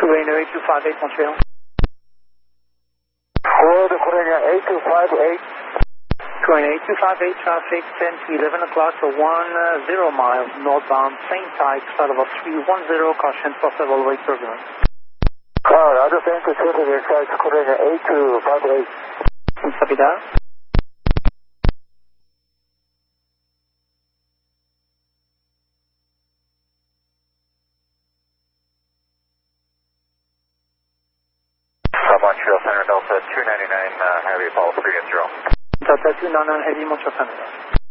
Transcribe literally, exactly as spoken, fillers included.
Reno eight two five eight, Montreal. Ford Korea eight two five eight. Reno eight two five eight, traffic ten to eleven o'clock, so one zero miles northbound, same type, start of three one zero, caution for several way turbulence. Car, other than to settle your size Korea eight two five eight. 감사합니다. Montreal Center Delta two ninety-nine, uh, Heavy Fall three and zero. Delta two nine nine, heavy Montreal Center.